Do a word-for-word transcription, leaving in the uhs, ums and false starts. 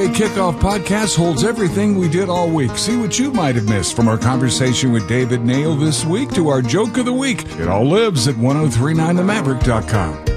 A Kickoff podcast holds everything we did all week. See what you might have missed from our conversation with David Nail this week to our joke of the week. It all lives at ten thirty-nine the maverick dot com.